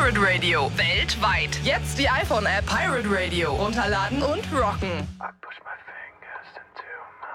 Pirate Radio. Weltweit. Jetzt die iPhone-App Pirate Radio. Runterladen und rocken.